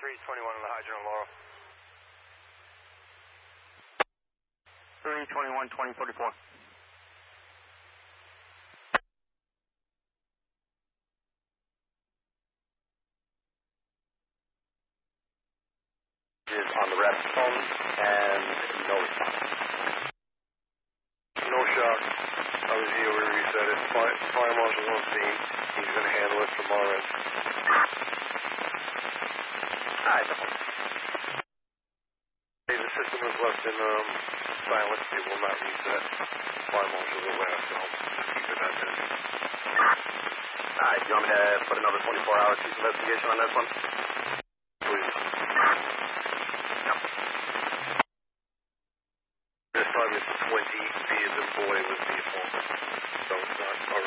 321 on the hydrant, Laurel. 321, 2044. Is on the rest phone and no response. No shock. I was here where you said it. Fire Marshal on scene. He's going to handle it from our end. Alright. Hey, the system is left in silence. It will not reset. Fire Marshal's aware, so just keep it as is. Alright, you want me to put another 24-hour case investigation on this one? Please. Yep. This time it's 20. B as in boy was the informant. So it's not a